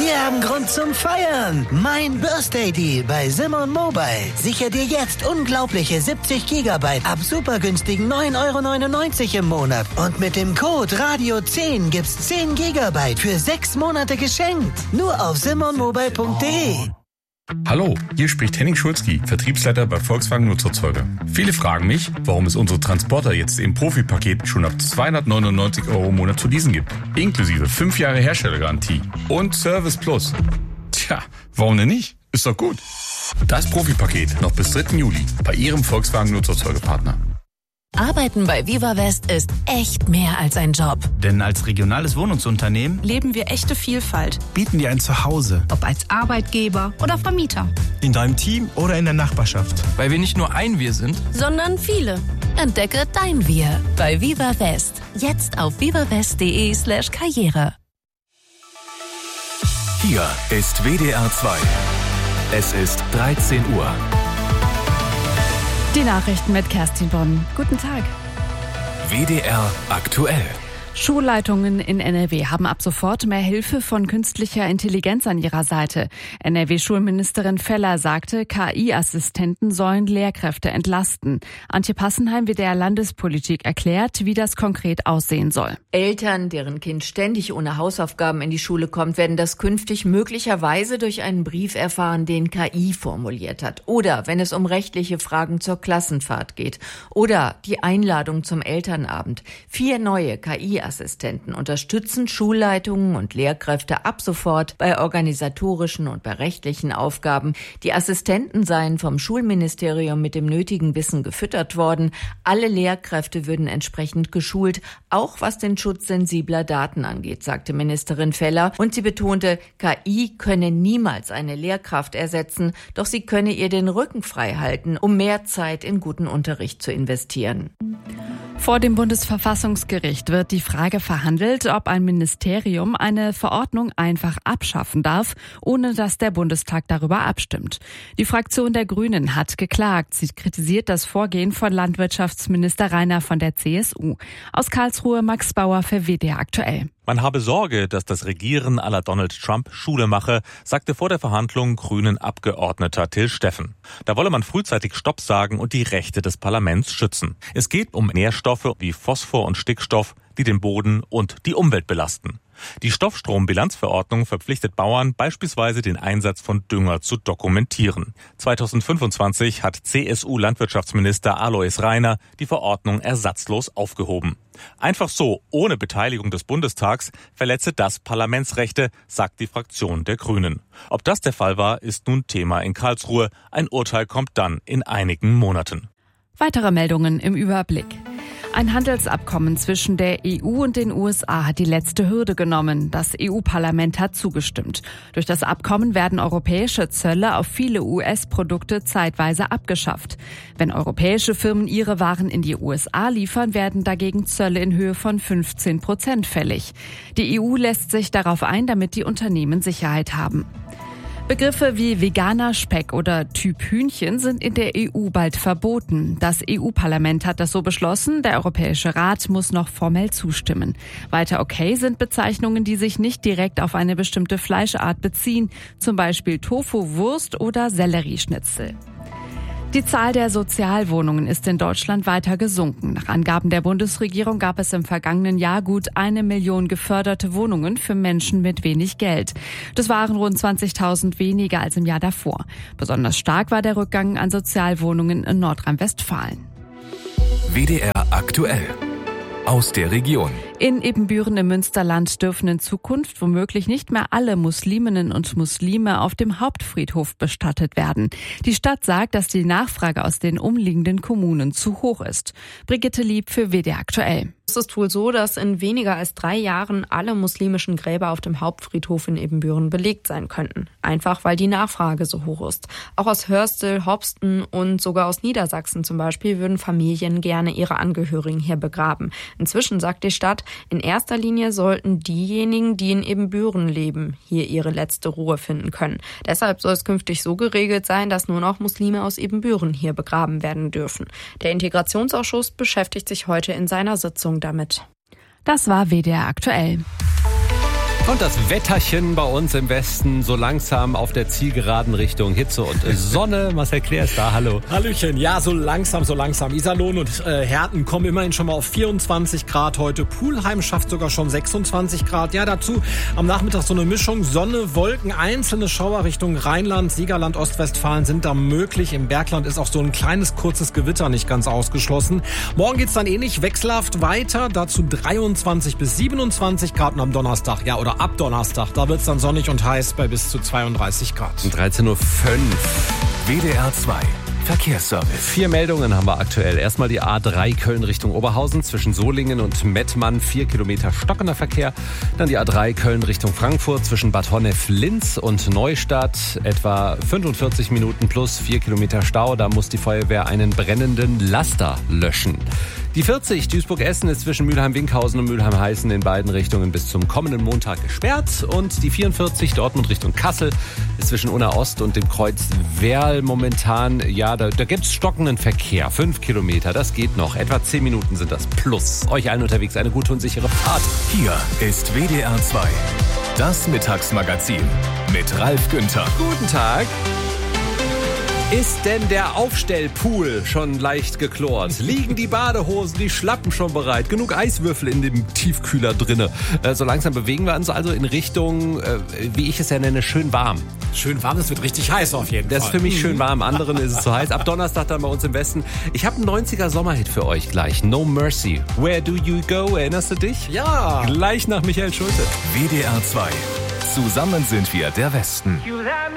Wir haben Grund zum Feiern. Mein Birthday Deal bei Simon Mobile. Sicher dir jetzt unglaubliche 70 GB ab super günstigen 9,99 € im Monat. Und mit dem Code Radio10 gibt's 10 GB für 6 Monate geschenkt. Nur auf simonmobile.de. Hallo, hier spricht Henning Schulzki, Vertriebsleiter bei Volkswagen Nutzerzeuger. Viele fragen mich, warum es unsere Transporter jetzt im Profipaket schon ab 299 € im Monat zu leasen gibt. Inklusive 5 Jahre Herstellergarantie und Service Plus. Tja, warum denn nicht? Ist doch gut. Das Profipaket noch bis 3. Juli bei Ihrem Volkswagen Nutzerzeugerpartner. Arbeiten bei Viva West ist echt mehr als ein Job. Denn als regionales Wohnungsunternehmen leben wir echte Vielfalt. Bieten dir ein Zuhause. Ob als Arbeitgeber oder Vermieter. In deinem Team oder in der Nachbarschaft. Weil wir nicht nur ein Wir sind, sondern viele. Entdecke dein Wir bei Viva West. Jetzt auf vivawest.de/Karriere. Hier ist WDR 2. Es ist 13 Uhr. Die Nachrichten mit Kerstin Bonn. Guten Tag. WDR aktuell. Schulleitungen in NRW haben ab sofort mehr Hilfe von künstlicher Intelligenz an ihrer Seite. NRW-Schulministerin Feller sagte, KI-Assistenten sollen Lehrkräfte entlasten. Antje Passenheim WDR Landespolitik erklärt, wie das konkret aussehen soll. Eltern, deren Kind ständig ohne Hausaufgaben in die Schule kommt, werden das künftig möglicherweise durch einen Brief erfahren, den KI formuliert hat. Oder wenn es um rechtliche Fragen zur Klassenfahrt geht. Oder die Einladung zum Elternabend. 4 neue KI-Assistenten unterstützen Schulleitungen und Lehrkräfte ab sofort bei organisatorischen und bei rechtlichen Aufgaben. Die Assistenten seien vom Schulministerium mit dem nötigen Wissen gefüttert worden. Alle Lehrkräfte würden entsprechend geschult, auch was den Schutz sensibler Daten angeht, sagte Ministerin Feller. Und sie betonte, KI könne niemals eine Lehrkraft ersetzen, doch sie könne ihr den Rücken frei halten, um mehr Zeit in guten Unterricht zu investieren. Vor dem Bundesverfassungsgericht wird die Frage verhandelt, ob ein Ministerium eine Verordnung einfach abschaffen darf, ohne dass der Bundestag darüber abstimmt. Die Fraktion der Grünen hat geklagt. Sie kritisiert das Vorgehen von Landwirtschaftsminister Rainer von der CSU. Aus Karlsruhe Max Bauer für WDR aktuell. Man habe Sorge, dass das Regieren à la Donald Trump Schule mache, sagte vor der Verhandlung Grünen-Abgeordneter Till Steffen. Da wolle man frühzeitig Stopp sagen und die Rechte des Parlaments schützen. Es geht um Nährstoffe wie Phosphor und Stickstoff, die den Boden und die Umwelt belasten. Die Stoffstrombilanzverordnung verpflichtet Bauern, beispielsweise den Einsatz von Dünger zu dokumentieren. 2025 hat CSU-Landwirtschaftsminister Alois Rainer die Verordnung ersatzlos aufgehoben. Einfach so, ohne Beteiligung des Bundestags, verletze das Parlamentsrechte, sagt die Fraktion der Grünen. Ob das der Fall war, ist nun Thema in Karlsruhe. Ein Urteil kommt dann in einigen Monaten. Weitere Meldungen im Überblick. Ein Handelsabkommen zwischen der EU und den USA hat die letzte Hürde genommen. Das EU-Parlament hat zugestimmt. Durch das Abkommen werden europäische Zölle auf viele US-Produkte zeitweise abgeschafft. Wenn europäische Firmen ihre Waren in die USA liefern, werden dagegen Zölle in Höhe von 15% fällig. Die EU lässt sich darauf ein, damit die Unternehmen Sicherheit haben. Begriffe wie veganer Speck oder Typ Hühnchen sind in der EU bald verboten. Das EU-Parlament hat das so beschlossen, der Europäische Rat muss noch formell zustimmen. Weiter okay sind Bezeichnungen, die sich nicht direkt auf eine bestimmte Fleischart beziehen, zum Beispiel Tofu-Wurst oder Sellerieschnitzel. Die Zahl der Sozialwohnungen ist in Deutschland weiter gesunken. Nach Angaben der Bundesregierung gab es im vergangenen Jahr gut 1 Million geförderte Wohnungen für Menschen mit wenig Geld. Das waren rund 20.000 weniger als im Jahr davor. Besonders stark war der Rückgang an Sozialwohnungen in Nordrhein-Westfalen. WDR aktuell. Aus der Region. In Ebenbüren im Münsterland dürfen in Zukunft womöglich nicht mehr alle Musliminnen und Muslime auf dem Hauptfriedhof bestattet werden. Die Stadt sagt, dass die Nachfrage aus den umliegenden Kommunen zu hoch ist. Brigitte Lieb für WDR aktuell. Es ist wohl so, dass in weniger als 3 Jahren alle muslimischen Gräber auf dem Hauptfriedhof in Ebenbüren belegt sein könnten. Einfach, weil die Nachfrage so hoch ist. Auch aus Hörstel, Hopsten und sogar aus Niedersachsen zum Beispiel würden Familien gerne ihre Angehörigen hier begraben. Inzwischen sagt die Stadt, in erster Linie sollten diejenigen, die in Ebenbüren leben, hier ihre letzte Ruhe finden können. Deshalb soll es künftig so geregelt sein, dass nur noch Muslime aus Ebenbüren hier begraben werden dürfen. Der Integrationsausschuss beschäftigt sich heute in seiner Sitzung damit. Das war WDR aktuell. Und das Wetterchen bei uns im Westen so langsam auf der Zielgeraden Richtung Hitze und Sonne. Marcel Klär ist da, hallo. Hallöchen, ja, so langsam. Iserlohn und Herten kommen immerhin schon mal auf 24 Grad heute. Pulheim schafft sogar schon 26 Grad. Ja, dazu am Nachmittag so eine Mischung Sonne, Wolken, einzelne Schauer Richtung Rheinland, Siegerland, Ostwestfalen sind da möglich. Im Bergland ist auch so ein kleines, kurzes Gewitter nicht ganz ausgeschlossen. Morgen geht's dann ähnlich wechselhaft weiter. Dazu 23 bis 27 Grad und am Donnerstag, ja, oder ab Donnerstag, da wird's dann sonnig und heiß bei bis zu 32 Grad. 13:05 Uhr. WDR 2 Verkehrsservice. 4 Meldungen haben wir aktuell. Erstmal die A3 Köln Richtung Oberhausen zwischen Solingen und Mettmann, 4 Kilometer stockender Verkehr. Dann die A3 Köln Richtung Frankfurt zwischen Bad Honnef-Linz und Neustadt, etwa 45 Minuten plus 4 Kilometer Stau. Da muss die Feuerwehr einen brennenden Laster löschen. Die 40 Duisburg-Essen ist zwischen Mülheim-Winkhausen und Mülheim-Heißen in beiden Richtungen bis zum kommenden Montag gesperrt. Und die 44 Dortmund Richtung Kassel ist zwischen Unna Ost und dem Kreuz Werl momentan, ja, da gibt's stockenden Verkehr. 5 Kilometer, das geht noch. Etwa 10 Minuten sind das plus. Euch allen unterwegs eine gute und sichere Fahrt. Hier ist WDR 2, das Mittagsmagazin mit Ralf Günther. Guten Tag. Ist denn der Aufstellpool schon leicht geklort? Liegen die Badehosen, die Schlappen schon bereit? Genug Eiswürfel in dem Tiefkühler drinne? So langsam bewegen wir uns also in Richtung, wie ich es ja nenne, schön warm. Schön warm, es wird richtig heiß auf jeden Fall. Das ist für mich schön warm, anderen ist es zu heiß. Ab Donnerstag dann bei uns im Westen. Ich habe einen 90er Sommerhit für euch gleich. No Mercy. Where do you go? Erinnerst du dich? Ja. Gleich nach Michael Schulte. WDR 2. Zusammen sind wir der Westen.